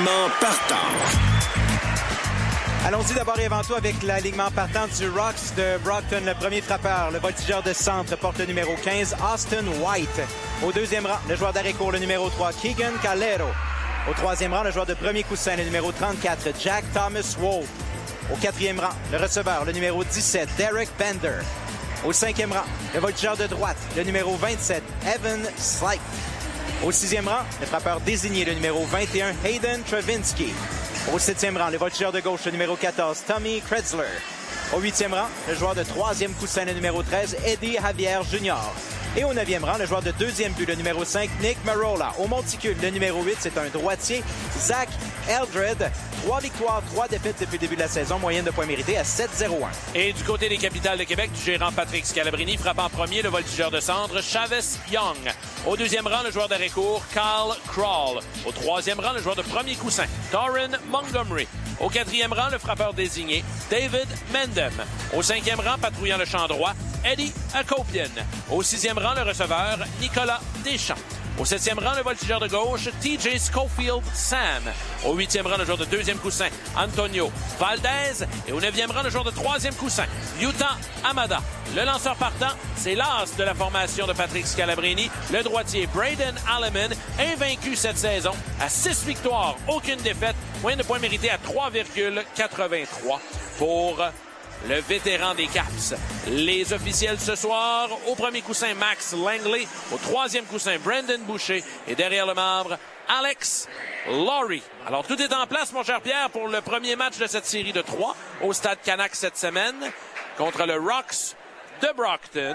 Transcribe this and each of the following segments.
Alignement partant. Allons-y d'abord et avant tout avec l'alignement partant du Rocks de Brockton. Le premier frappeur, le voltigeur de centre, porte le numéro 15, Austin White. Au deuxième rang, le joueur d'arrêt court, le numéro 3, Keegan Calero. Au troisième rang, le joueur de premier coussin, le numéro 34, Jack Thomas Wold. Au quatrième rang, le receveur, le numéro 17, Derek Bender. Au cinquième rang, le voltigeur de droite, le numéro 27, Evan Slyke. Au sixième rang, le frappeur désigné, le numéro 21, Hayden Travinski. Au septième rang, le voltigeur de gauche, le numéro 14, Tommy Kretzler. Au huitième rang, le joueur de troisième coussin, le numéro 13, Eddie Javier Jr. Et au neuvième rang, le joueur de deuxième but, le numéro 5, Nick Marola. Au monticule, le numéro 8, c'est un droitier, Zach Eldred. 3 victoires, 3 défaites depuis le début de la saison, moyenne de points mérités à 7,01. Et du côté des Capitales de Québec, du gérant Patrick Scalabrini frappe en premier le voltigeur de centre, Chavez Young. Au deuxième rang, le joueur d'arrêt court, Kyle Crawl. Au troisième rang, le joueur de premier coussin, Torrin Montgomery. Au quatrième rang, le frappeur désigné, David Mendem. Au cinquième rang, patrouillant le champ droit, Eddie Akopian. Au sixième rang, le receveur, Nicolas Deschamps. Au septième rang, le voltigeur de gauche, TJ Schofield Sam. Au huitième rang, le joueur de deuxième coussin, Antonio Valdez. Et au neuvième rang, le joueur de troisième coussin, Yuta Amada. Le lanceur partant, c'est l'as de la formation de Patrick Scalabrini, le droitier Braden Alleman, invaincu cette saison à 6 victoires, aucune défaite, moyenne de points mérités à 3,83 pour le vétéran des Caps. Les officiels ce soir, au premier coussin, Max Langley. Au troisième coussin, Brandon Boucher. Et derrière le marbre, Alex Laurie. Alors, tout est en place, mon cher Pierre, pour le premier match de cette série de 3 au Stade Canac cette semaine contre le Rocks de Brockton.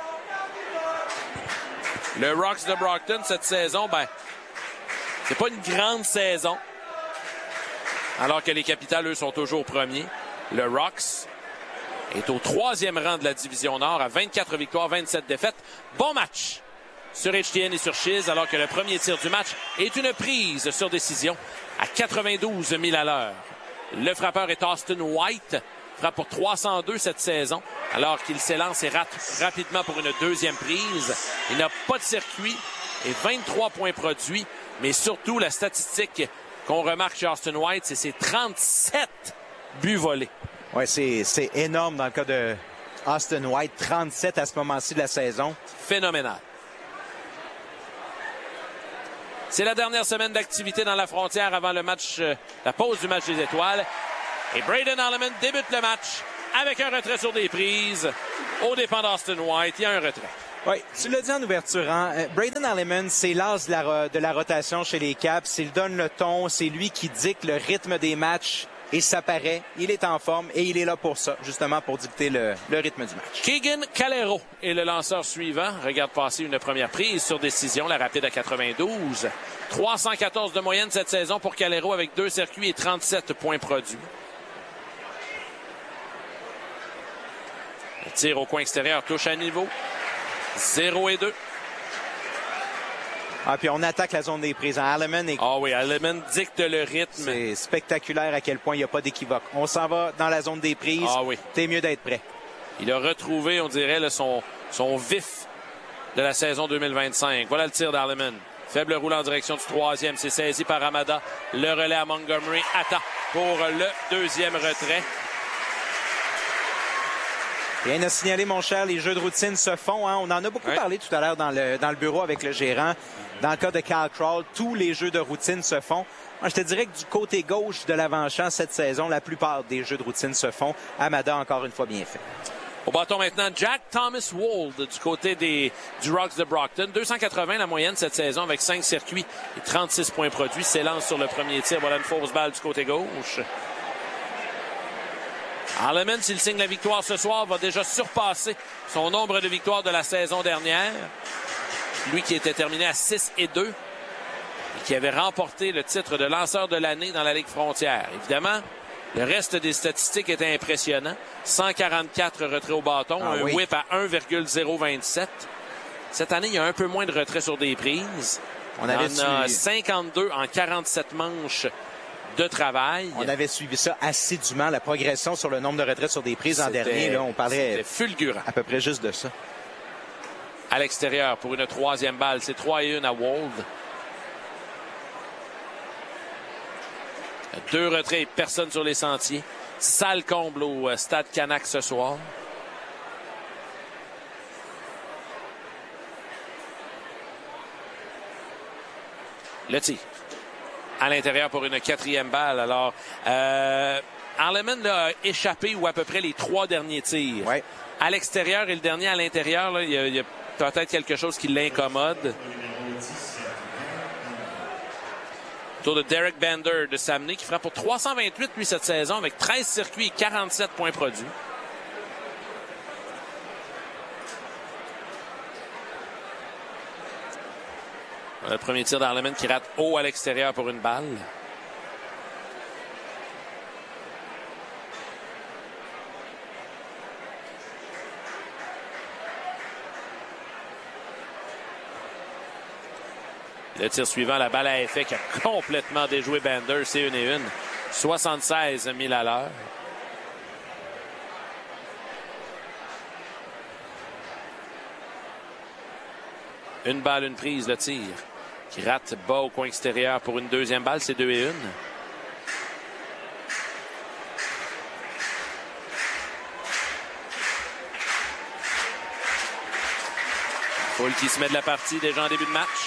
Le Rocks de Brockton, cette saison, c'est pas une grande saison. Alors que les Capitales, eux, sont toujours premiers. Le Rocks est au troisième rang de la division Nord à 24 victoires, 27 défaites. Bon match sur HTN et sur Chiz, alors que le premier tir du match est une prise sur décision à 92 000 à l'heure. Le frappeur est Austin White, frappe pour 302 cette saison, alors qu'il s'élance et rate rapidement pour une deuxième prise. Il n'a pas de circuit et 23 points produits, mais surtout la statistique qu'on remarque chez Austin White, c'est ses 37 buts volés. Oui, c'est énorme dans le cas de Austin White. 37 à ce moment-ci de la saison. Phénoménal. C'est la dernière semaine d'activité dans la frontière avant le match, la pause du match des étoiles. Et Braden Alleman débute le match avec un retrait sur des prises. Aux dépens d'Austin White, il y a un retrait. Oui, tu l'as dit en ouverture, hein? Braden Alleman, c'est l'as de la rotation chez les Caps. Il donne le ton, c'est lui qui dicte le rythme des matchs. Et ça paraît, il est en forme et il est là pour ça, justement pour dicter le rythme du match. Keegan Calero est le lanceur suivant. Regarde passer une première prise sur décision, la rapide à 92. 314 de moyenne cette saison pour Calero avec 2 circuits et 37 points produits. Le tir au coin extérieur touche à niveau. 0-2. Ah, puis on attaque la zone des prises. Alleman Alleman dicte le rythme. C'est spectaculaire à quel point il n'y a pas d'équivoque. On s'en va dans la zone des prises. T'es mieux d'être prêt. Il a retrouvé, on dirait, son vif de la saison 2025. Voilà le tir d'Alleman. Faible roule en direction du troisième. C'est saisi par Amada. Le relais à Montgomery. Attend pour le deuxième retrait. Rien à signaler, mon cher, les jeux de routine se font. Hein? On en a beaucoup parlé tout à l'heure dans le bureau avec le gérant. Dans le cas de Kyle Crawl, tous les jeux de routine se font. Moi, je te dirais que du côté gauche de l'avant-champ, cette saison, la plupart des jeux de routine se font. Amada, encore une fois, bien fait. Au bâton maintenant, Jack Thomas Wold du côté du Rocks de Brockton. 280 la moyenne cette saison avec 5 circuits et 36 points produits. S'élance sur le premier tir. Voilà une fausse balle du côté gauche. Alleman, s'il signe la victoire ce soir, va déjà surpasser son nombre de victoires de la saison dernière. Lui qui était terminé à 6-2 et qui avait remporté le titre de lanceur de l'année dans la Ligue frontière. Évidemment, le reste des statistiques était impressionnant. 144 retraits au bâton, whip à 1,027. Cette année, il y a un peu moins de retraits sur des prises. On a 52 en 47 manches de travail. On avait suivi ça assidûment, la progression sur le nombre de retraits sur des prises en dernier. Là, on parlait fulgurant. À peu près juste de ça. À l'extérieur pour une troisième balle. C'est 3-1 à Wold. 2 retraits, personne sur les sentiers. Sale comble au Stade Canac ce soir. Le tir. À l'intérieur pour une 4e balle. Alors, Harleman a échappé ou à peu près les 3 derniers tirs. Ouais. À l'extérieur et le dernier à l'intérieur, là, il y a peut-être quelque chose qui l'incommode. Tour de Derek Bender de Saguenay qui frappe pour 328 lui cette saison avec 13 circuits et 47 points produits. Le premier tir d'Harleman qui rate haut à l'extérieur pour une balle. Le tir suivant, la balle à effet qui a complètement déjoué Bender, c'est 1-1. 76 000 à l'heure. Une balle, une prise, le tir. Qui rate bas au coin extérieur pour une 2e balle, c'est 2-1. Foul qui se met de la partie déjà en début de match.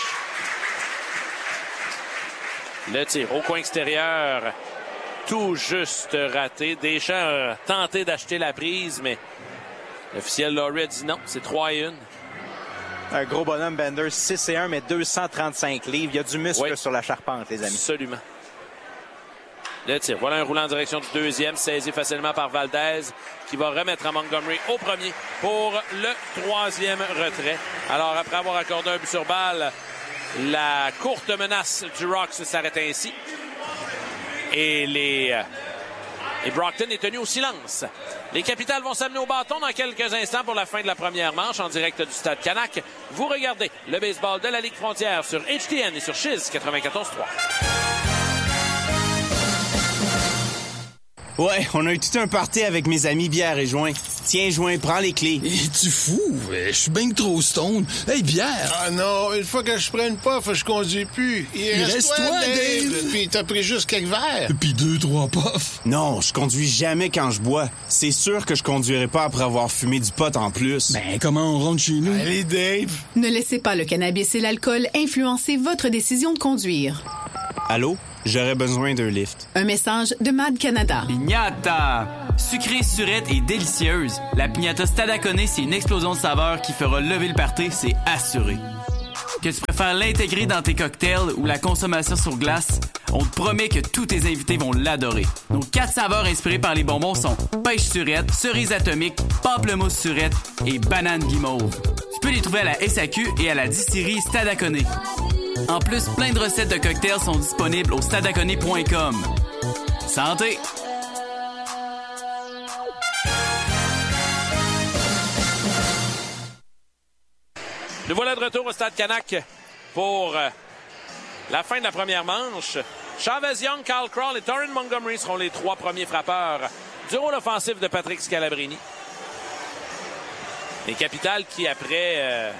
Le tir au coin extérieur, tout juste raté. Deschamps a tenté d'acheter la prise, mais l'officiel Laurie a dit non, c'est 3-1. Un gros bonhomme, Bender, 6-1, mais 235 livres. Il y a du muscle sur la charpente, les amis. Absolument. Le tir. Voilà un roulant en direction du 2e, saisi facilement par Valdez, qui va remettre à Montgomery au premier pour le 3e retrait. Alors, après avoir accordé un but sur balle, la courte menace du Rocks s'arrête ainsi. Et Brockton est tenu au silence. Les Capitales vont s'amener au bâton dans quelques instants pour la fin de la première manche en direct du Stade Canac. Vous regardez le baseball de la Ligue Frontière sur HTN et sur Chiz 94.3. Ouais, on a eu tout un party avec mes amis bière et joint. Tiens, joint, prends les clés. Es-tu fou? Je suis bien trop stone. Hey, bière! Ah non, une fois que je prends une puff, je conduis plus. Il reste toi, Dave! Puis t'as pris juste quelques verres. Puis 2-3 puffs. Non, je conduis jamais quand je bois. C'est sûr que je conduirai pas après avoir fumé du pot en plus. Ben, comment on rentre chez nous? Allez, Dave! Ne laissez pas le cannabis et l'alcool influencer votre décision de conduire. Allô? J'aurais besoin d'un lift. Un message de Mad Canada. Pignata! Sucrée, surette et délicieuse. La pignata Stadaconé, c'est une explosion de saveurs qui fera lever le party, c'est assuré. Que tu préfères l'intégrer dans tes cocktails ou la consommation sur glace, on te promet que tous tes invités vont l'adorer. Nos 4 saveurs inspirées par les bonbons sont pêche surette, cerise atomique, pamplemousse surette et banane guimauve. Tu peux les trouver à la SAQ et à la distillerie Stadaconé. En plus, plein de recettes de cocktails sont disponibles au stadaconé.com. Santé! Nous voilà de retour au Stade Canac pour la fin de la première manche. Chavez Young, Kyle Crawl et Torrin Montgomery seront les 3 premiers frappeurs du rôle offensif de Patrick Scalabrini. Les Capitales qui, après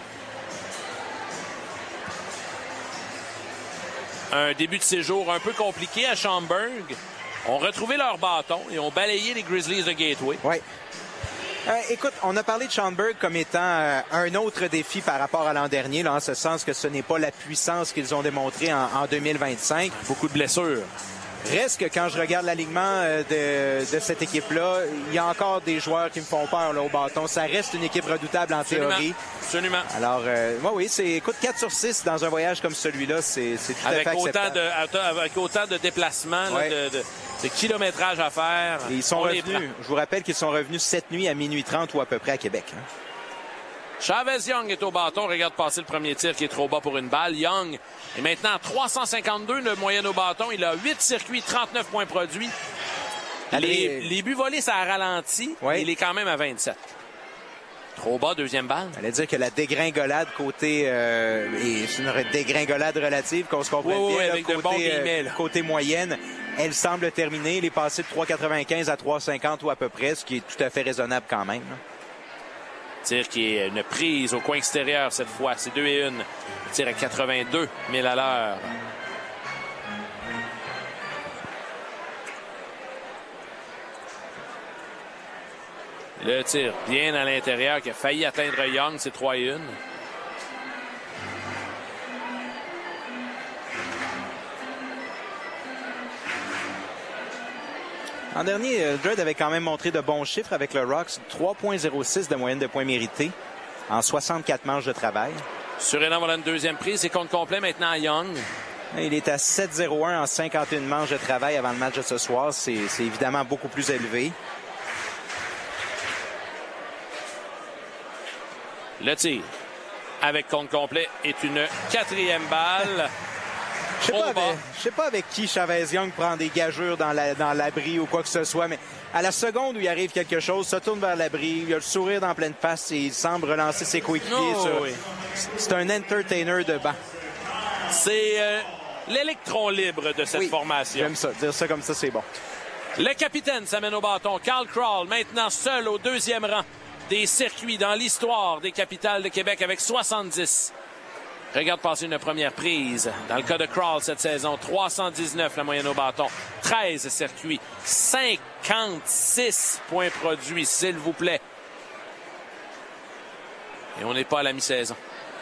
un début de séjour un peu compliqué à Schaumburg, ont retrouvé leur bâton et ont balayé les Grizzlies de Gateway. Oui. Écoute, on a parlé de Schaumburg comme étant un autre défi par rapport à l'an dernier, là, en ce sens que ce n'est pas la puissance qu'ils ont démontrée en 2025. Beaucoup de blessures. Reste que quand je regarde l'alignement de cette équipe-là, il y a encore des joueurs qui me font peur là, au bâton. Ça reste une équipe redoutable en théorie. Absolument. Alors, oui, écoute, 4 sur 6 dans un voyage comme celui-là, c'est tout à fait acceptable. Avec autant de déplacements, ouais. là, de kilométrage à faire. Et ils sont revenus, je vous rappelle qu'ils sont revenus cette nuit à minuit 30 ou à peu près à Québec. Hein. Chavez Young est au bâton. Regarde passer le premier tir qui est trop bas pour une balle. Young est maintenant à 352 de moyenne au bâton. Il a 8 circuits, 39 points produits. Les buts volés, ça a ralenti. Oui. Il est quand même à 27. Trop bas, 2e balle. J'allais dire que la dégringolade côté... et c'est une dégringolade relative qu'on se comprenne bien. Avec de bons guillemets. Côté moyenne, elle semble terminer. Il est passé de 3,95 à 3,50 ou à peu près, ce qui est tout à fait raisonnable quand même. Là. Tir qui est une prise au coin extérieur cette fois. C'est 2-1. Tir à 82 000 à l'heure. Le tir bien à l'intérieur qui a failli atteindre Young, c'est 3-1. En dernier, Eldred avait quand même montré de bons chiffres avec le Rocks. 3,06 de moyenne de points mérités en 64 manches de travail. Surinam voilà une deuxième prise. C'est compte complet maintenant à Young. Il est à 7,01 en 51 manches de travail avant le match de ce soir. C'est évidemment beaucoup plus élevé. Le tir avec compte complet est une 4e balle. Je sais pas avec qui Chavez Young prend des gageures dans l'abri ou quoi que ce soit, mais à la seconde où il arrive quelque chose, se tourne vers l'abri, il a le sourire dans pleine face et il semble relancer ses coéquipiers. Oui. C'est un entertainer de banc. C'est l'électron libre de cette formation. J'aime ça. Dire ça comme ça, c'est bon. Le capitaine s'amène au bâton. Carl Crawl, maintenant seul au 2e rang des circuits dans l'histoire des capitales de Québec avec 70. Regarde passer une première prise. Dans le cas de Crawl cette saison, 319 la moyenne au bâton. 13 circuits. 56 points produits, s'il vous plaît. Et on n'est pas à la mi-saison.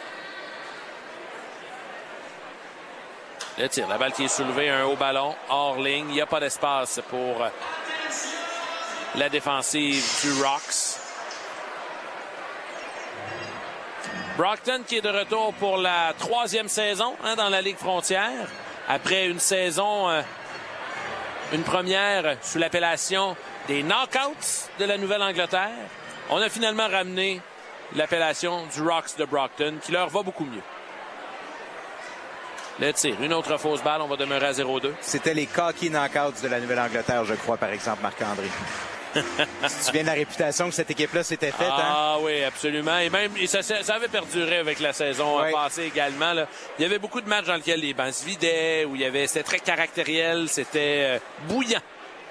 Le tir, la balle qui est soulevée, un haut ballon, hors ligne. Il n'y a pas d'espace pour la défensive du Rocks. Brockton qui est de retour pour la 3e saison dans la Ligue frontière. Après une saison, une première sous l'appellation des Knockouts de la Nouvelle-Angleterre. On a finalement ramené l'appellation du Rocks de Brockton qui leur va beaucoup mieux. Le tir, une autre fausse balle, on va demeurer à 0-2. C'était les Cocky Knockouts de la Nouvelle-Angleterre, je crois, par exemple, Marc-André. Tu te souviens de la réputation que cette équipe-là s'était faite? Oui, absolument. Et même, ça avait perduré avec la saison passée également. Là. Il y avait beaucoup de matchs dans lesquels les bancs se vidaient, où c'était très caractériel, c'était bouillant.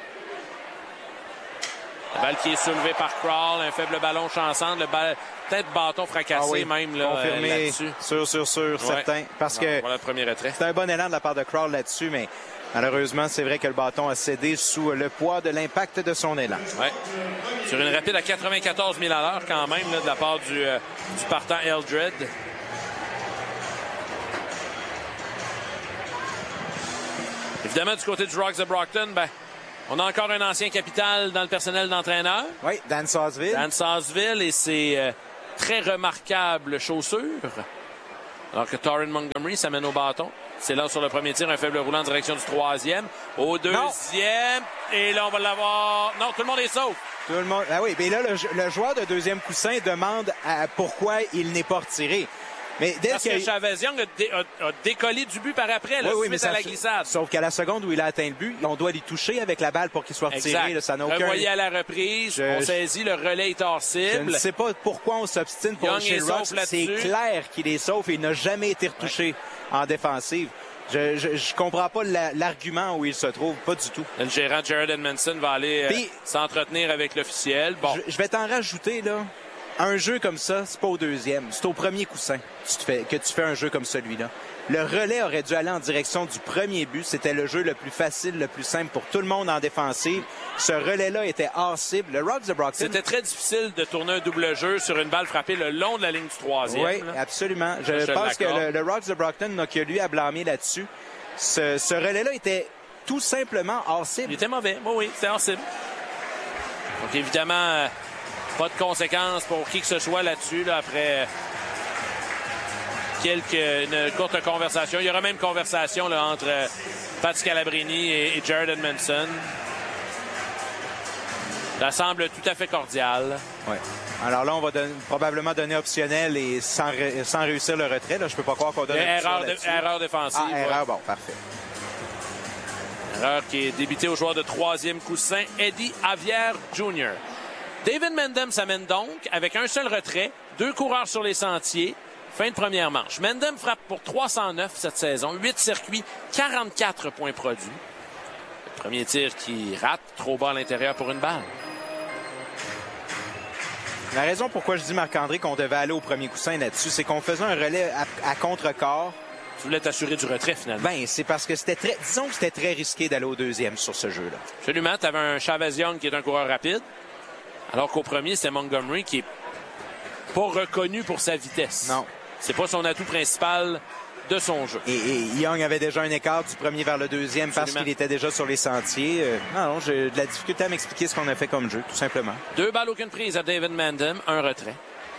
La balle qui est soulevée par Crawl, un faible ballon chancante, peut-être bâton fracassé même là, confirmé, là-dessus. Sûr, certain. Parce que voilà le premier retrait. C'est un bon élan de la part de Crawl là-dessus, mais malheureusement, c'est vrai que le bâton a cédé sous le poids de l'impact de son élan. Oui. Sur une rapide à 94 000 à l'heure quand même là, de la part du partant Eldred. Évidemment, du côté du Rocks de Brockton, on a encore un ancien capital dans le personnel d'entraîneur. Oui, Dan Sarsville. Dan Sarsville et ses très remarquables chaussures. Alors que Torrin Montgomery s'amène au bâton. C'est là sur le premier tir, un faible roulant en direction du 3e. Au 2e. Et là, on va l'avoir. Non, tout le monde est sauf. Tout le monde. Ah oui, mais là, le joueur de 2e coussin demande pourquoi il n'est pas retiré. Mais parce que Chavez Young a décollé du but par après, là, suite à la glissade. Sauf qu'à la seconde où il a atteint le but, on doit l'y toucher avec la balle pour qu'il soit retiré. Là, ça n'a aucun... Revoyé à la reprise, on saisit, le relais est hors cible. Je ne sais pas pourquoi on s'obstine pour chez Rocks. C'est clair qu'il est sauf et il n'a jamais été retouché en défensive. Je comprends pas l'argument où il se trouve, pas du tout. Le gérant Jared Edmondson va aller s'entretenir avec l'officiel. Bon. Je vais t'en rajouter, là. Un jeu comme ça, c'est pas au 2e, c'est au premier coussin que tu fais un jeu comme celui-là. Le relais aurait dû aller en direction du premier but. C'était le jeu le plus facile, le plus simple pour tout le monde en défensive. Ce relais-là était hors cible. Le Rocks de Brockton... C'était très difficile de tourner un double jeu sur une balle frappée le long de la ligne du 3e. Oui, absolument. Je pense que le Rocks de Brockton n'a que lui à blâmer là-dessus. Ce relais-là était tout simplement hors cible. Il était mauvais. Oui, c'était hors cible. Donc évidemment... Pas de conséquences pour qui que ce soit là-dessus, là, après une courte conversation. Il y aura même conversation là, entre Pat Scalabrini et Jared Edmondson. Ça semble tout à fait cordial. Oui. Alors là, on va probablement donner optionnel et sans réussir le retrait. Là, je peux pas croire qu'on donne erreur défensive. Erreur, bon, parfait. Erreur qui est débitée au joueur de 3e coussin, Eddie Javier Jr. David Mendham s'amène donc avec un seul retrait, 2 coureurs sur les sentiers, fin de première manche. Mendham frappe pour 309 cette saison, 8 circuits, 44 points produits. Le premier tir qui rate, trop bas à l'intérieur pour une balle. La raison pourquoi je dis, Marc-André, qu'on devait aller au premier coussin là-dessus, c'est qu'on faisait un relais à contre-corps. Tu voulais t'assurer du retrait, finalement. Ben, c'est parce que disons que c'était très risqué d'aller au 2e sur ce jeu-là. Absolument. Tu avais un Chavez Young qui est un coureur rapide. Alors qu'au premier, c'était Montgomery qui est pas reconnu pour sa vitesse. Non. C'est pas son atout principal de son jeu. Et Young avait déjà un écart du premier vers le deuxième. Absolument. Parce qu'il était déjà sur les sentiers. Non, j'ai de la difficulté à m'expliquer ce qu'on a fait comme jeu, tout simplement. 2 balles, aucune prise à David Mandem, un retrait.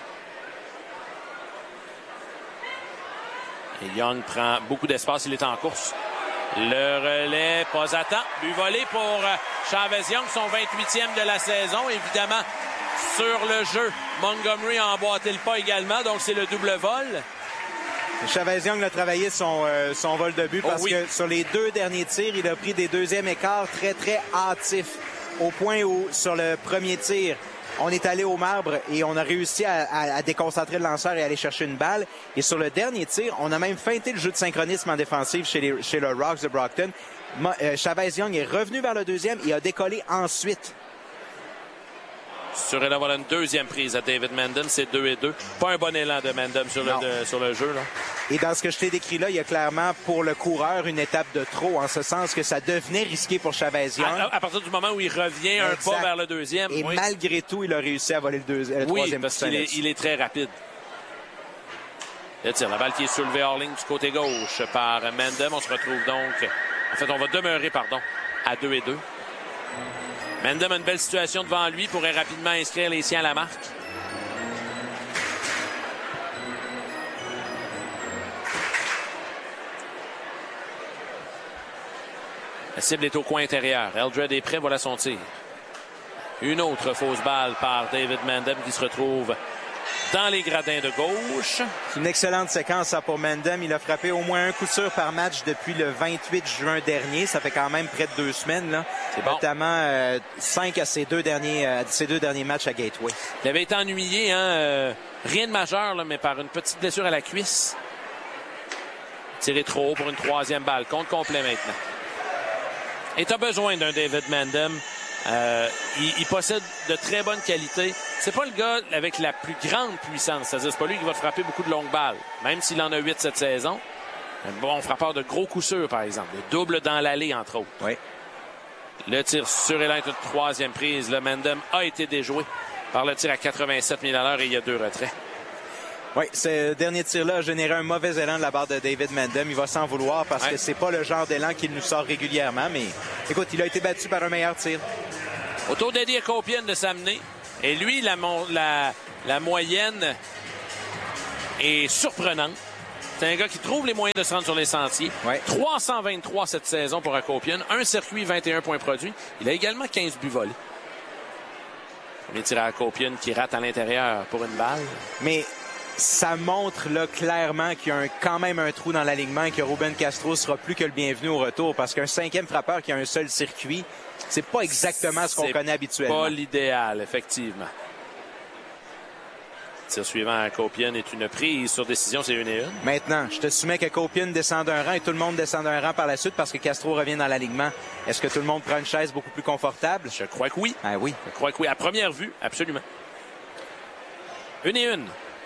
Et Young prend beaucoup d'espace, il est en course. Le relais, pas à temps. But volé pour Chavez Young, son 28e de la saison. Évidemment, sur le jeu, Montgomery a emboîté le pas également, donc c'est le double vol. Chavez Young a travaillé son vol de but parce que sur les 2 derniers tirs, il a pris des deuxièmes écarts très, très hâtifs. Au point où, sur le premier tir, on est allé au marbre et on a réussi à déconcentrer le lanceur et aller chercher une balle. Et sur le dernier tir, on a même feinté le jeu de synchronisme en défensive chez le Rocks de Brockton. Chavez Young est revenu vers le deuxième et a décollé ensuite. Sur d'avoir une deuxième prise à David Mandem, c'est 2-2. Pas un bon élan de Mandem sur le jeu. Là. Et dans ce que je t'ai décrit là, il y a clairement pour le coureur une étape de trop, en ce sens que ça devenait risqué pour Chavez Young. À partir du moment où il revient un pas vers le deuxième. Et malgré tout, il a réussi à voler le troisième. Oui, parce qu'il est très rapide. Le tir, la balle qui est soulevée hors ligne du côté gauche par Mandem. On se retrouve donc... En fait, on va demeurer, à 2-2. Mandem a une belle situation devant lui, pourrait rapidement inscrire les siens à la marque. La cible est au coin intérieur. Eldred est prêt, voilà son tir. Une autre fausse balle par David Mandem qui se retrouve dans les gradins de gauche. C'est une excellente séquence ça, pour Mandem. Il a frappé au moins un coup sûr par match depuis le 28 juin dernier. Ça fait quand même près de 2 semaines. Là. C'est bon. Notamment 5 à ses deux derniers matchs à Gateway. Il avait été ennuyé, rien de majeur, là, mais par une petite blessure à la cuisse. Tiré trop haut pour une 3e balle. Compte complet maintenant. Et tu as besoin d'un David Mandem. Il possède de très bonnes qualités. C'est pas le gars avec la plus grande puissance. C'est-à-dire, c'est pas lui qui va te frapper beaucoup de longues balles. Même s'il en a 8 cette saison. Un bon frappeur de gros coups sûrs, par exemple. Le double dans l'allée, entre autres. Oui. Le tir sur élan est une 3e prise. Le Mandem a été déjoué par le tir à 87 000 à l'heure et il y a 2 retraits. Oui, ce dernier tir-là a généré un mauvais élan de la part de David Mandem. Il va s'en vouloir parce que c'est pas le genre d'élan qu'il nous sort régulièrement. Mais écoute, il a été battu par un meilleur tir. Autour d'Eddie Acopian de s'amener. Et lui, la moyenne est surprenante. C'est un gars qui trouve les moyens de se rendre sur les sentiers. Ouais. 323 cette saison pour Acopian. Un circuit, 21 points produits. Il a également 15 buts volés. Premier tir à Acopian qui rate à l'intérieur pour une balle. Mais ça montre là clairement qu'il y a quand même un trou dans l'alignement et que Ruben Castro sera plus que le bienvenu au retour. Parce qu'un 5e frappeur qui a un seul circuit, c'est pas exactement ce qu'on connaît habituellement. C'est pas l'idéal, effectivement. Tir suivant à Acopian est une prise sur décision, c'est 1-1. Maintenant, je te soumets qu'Acopian descend d'un rang et tout le monde descend d'un rang par la suite parce que Castro revient dans l'alignement. Est-ce que tout le monde prend une chaise beaucoup plus confortable? Je crois que oui. Ah oui. Je crois que oui. À première vue, absolument. 1-1.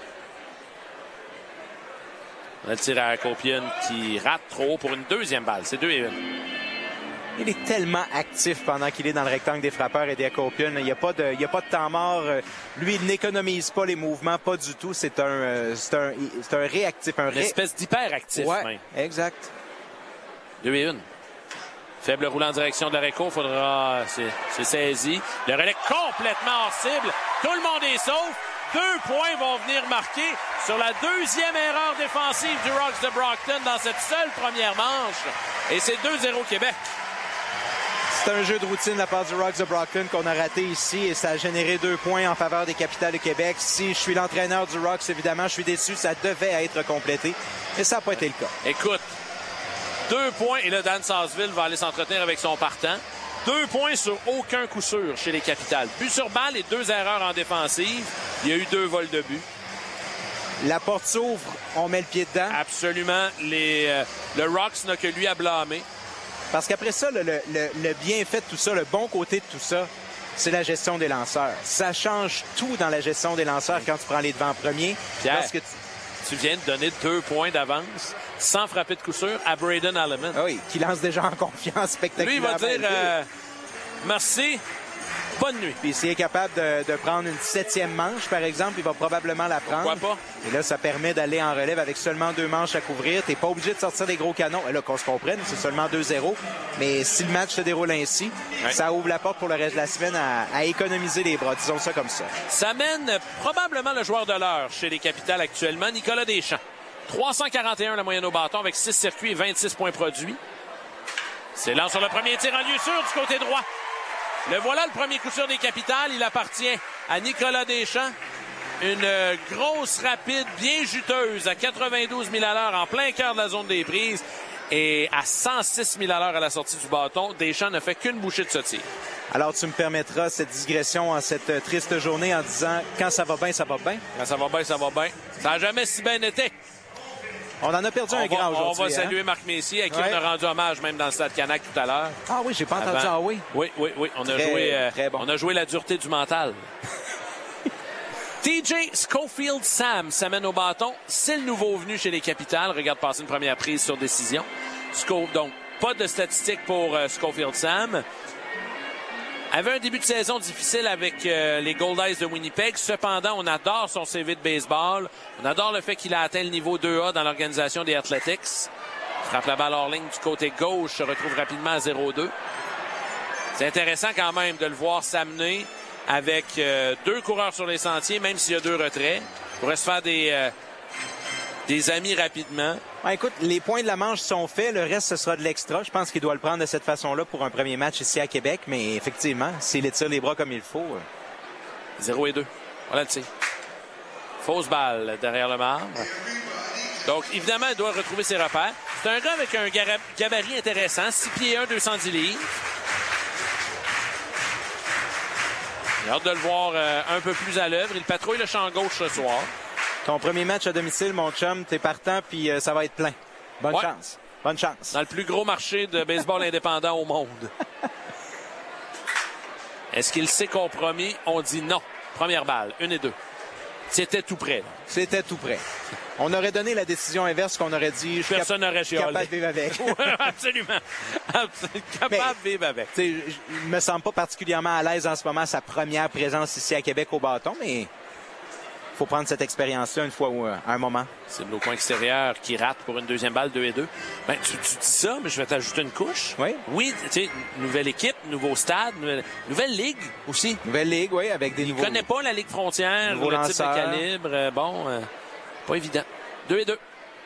On a le tir à Acopian qui rate trop haut pour une 2e balle. C'est 2-1. Il est tellement actif pendant qu'il est dans le rectangle des frappeurs et des Acopian. Il n'y a pas de temps mort. Lui, il n'économise pas les mouvements, pas du tout. C'est un réactif. Une espèce d'hyperactif. Ouais, même. Exact. 2-1. Faible roulant en direction de la réco. C'est saisi. Le relais complètement hors cible. Tout le monde est sauf. 2 points vont venir marquer sur la 2e erreur défensive du Rocks de Brockton dans cette seule première manche. Et c'est 2-0 Québec. C'est un jeu de routine de la part du Rocks de Brockton qu'on a raté ici et ça a généré 2 points en faveur des Capitals de Québec. Si je suis l'entraîneur du Rocks, évidemment, je suis déçu. Ça devait être complété, mais ça n'a pas été le cas. Écoute, 2 points et là, Dan Sarsville va aller s'entretenir avec son partant. 2 points sur aucun coup sûr chez les Capitals. But sur balle et 2 erreurs en défensive. Il y a eu 2 vols de but. La porte s'ouvre, on met le pied dedans. Absolument. Le Rocks n'a que lui à blâmer. Parce qu'après ça, le bienfait de tout ça, le bon côté de tout ça, c'est la gestion des lanceurs. Ça change tout dans la gestion des lanceurs quand tu prends les devants premiers. Pierre, parce que tu viens de donner 2 points d'avance sans frapper de coup sûr à Braden Alleman. Oui, qui lance déjà en confiance spectaculairement. Lui, il va dire merci. bonne nuit. Puis s'il est capable de prendre une 7e manche, par exemple, il va probablement la prendre. Pourquoi pas? Et là, ça permet d'aller en relève avec seulement 2 manches à couvrir. T'es pas obligé de sortir des gros canons. Et là, qu'on se comprenne, c'est seulement 2-0. Mais si le match se déroule ainsi, ça ouvre la porte pour le reste de la semaine à économiser les bras. Disons ça comme ça. Ça mène probablement le joueur de l'heure chez les Capitals actuellement, Nicolas Deschamps. 341 la moyenne au bâton avec 6 circuits et 26 points produits. C'est là sur le premier tir en lieu sûr du côté droit. Le voilà, le premier coup sûr des Capitals. Il appartient à Nicolas Deschamps. Une grosse rapide, bien juteuse à 92 000 à l'heure en plein cœur de la zone des prises. Et à 106 000 à l'heure à la sortie du bâton, Deschamps ne fait qu'une bouchée de ce tir. Alors, tu me permettras cette digression en cette triste journée en disant « Quand ça va bien, ça va bien ». Quand ça va bien, ça va bien. Ça n'a jamais si bien été. On en a perdu un grand aujourd'hui. On va saluer Marc Messier, à qui on a rendu hommage même dans le Stade Canac tout à l'heure. Ah oui, j'ai pas entendu. Ah oui? Oui. On a joué la dureté du mental. TJ Schofield Sam s'amène au bâton. C'est le nouveau venu chez les Capitals. Regarde passer une première prise sur décision. Donc, pas de statistiques pour Schofield Sam. Avait un début de saison difficile avec les Goldies de Winnipeg. Cependant, on adore son CV de baseball. On adore le fait qu'il a atteint le niveau 2A dans l'organisation des Athletics. Frappe la balle hors ligne du côté gauche, se retrouve rapidement à 0-2. C'est intéressant quand même de le voir s'amener avec 2 coureurs sur les sentiers, même s'il y a 2 retraits. Il pourrait se faire des amis rapidement. Écoute, les points de la manche sont faits. Le reste, ce sera de l'extra. Je pense qu'il doit le prendre de cette façon-là pour un premier match ici à Québec. Mais effectivement, s'il étire les bras comme il faut... 0-2. Voilà le tir. Fausse balle derrière le marbre. Donc, évidemment, il doit retrouver ses repères. C'est un gars avec un gabarit intéressant. 6 pieds 1, 210 livres. J'ai hâte de le voir un peu plus à l'œuvre. Il patrouille le champ gauche ce soir. Ton premier match à domicile, mon chum, t'es partant, puis ça va être plein. Bonne chance. Bonne chance. Dans le plus gros marché de baseball indépendant au monde. Est-ce qu'il s'est compromis? On dit non. Première balle, 1 et 2. C'était tout près. Là. C'était tout près. On aurait donné la décision inverse qu'on aurait dit. Personne n'aurait chialé. Capable de vivre avec. Oui, absolument. Capable de vivre avec. Il me semble pas particulièrement à l'aise en ce moment à sa première présence ici à Québec au bâton, mais il faut prendre cette expérience-là une fois ou à un moment. C'est le coin extérieur qui rate pour une deuxième balle, 2 et 2. Ben, tu dis ça, mais je vais t'ajouter une couche. Oui. Oui, tu sais, nouvelle équipe, nouveau stade, nouvelle ligue aussi. Nouvelle ligue, oui, avec des nouveaux... Je connais pas la Ligue frontière, nouveau le lanceur. type de calibre. Pas évident. 2 et 2.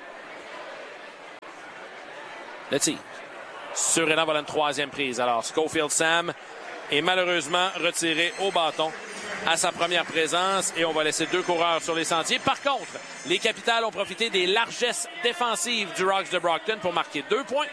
Le tir. Sur-Élan voilà une 3e prise. Alors, Schofield Sam est malheureusement retiré au bâton à sa première présence et on va laisser 2 coureurs sur les sentiers. Par contre, les Capitals ont profité des largesses défensives du Rocks de Brockton pour marquer 2 points